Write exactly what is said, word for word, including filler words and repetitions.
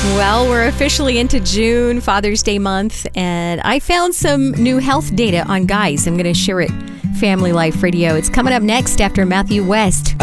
Well, we're officially into June, Father's Day month, and I found some new health data on guys. I'm going to share it. Family Life Radio. It's coming up next after Matthew West.